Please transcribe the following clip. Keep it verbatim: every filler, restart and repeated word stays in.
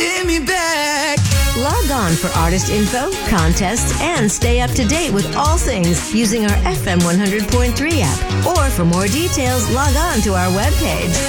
wanting me back. Log on for artist info, contests, and stay up to date with all things using our F M one hundred point three app. Or for more details, log on to our webpage.